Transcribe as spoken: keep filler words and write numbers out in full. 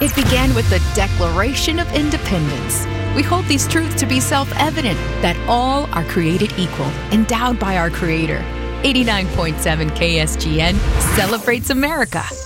It began with the Declaration of Independence. We hold these truths to be self-evident, that all are created equal, endowed by our Creator. eighty-nine point seven K S G N celebrates America.